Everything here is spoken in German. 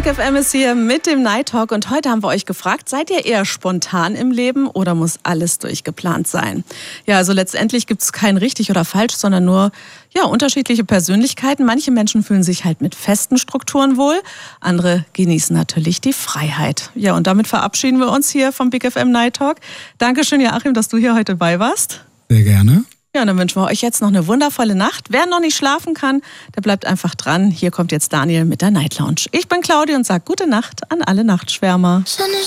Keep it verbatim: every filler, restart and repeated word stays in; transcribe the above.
Big F M ist hier mit dem Night Talk und heute haben wir euch gefragt, seid ihr eher spontan im Leben oder muss alles durchgeplant sein? Ja, also letztendlich gibt es kein richtig oder falsch, sondern nur ja, unterschiedliche Persönlichkeiten. Manche Menschen fühlen sich halt mit festen Strukturen wohl, andere genießen natürlich die Freiheit. Ja, und damit verabschieden wir uns hier vom Big F M Night Talk. Dankeschön, Joachim, dass du hier heute dabei warst. Sehr gerne. Ja, und dann wünschen wir euch jetzt noch eine wundervolle Nacht. Wer noch nicht schlafen kann, der bleibt einfach dran. Hier kommt jetzt Daniel mit der Night Lounge. Ich bin Claudia und sage gute Nacht an alle Nachtschwärmer.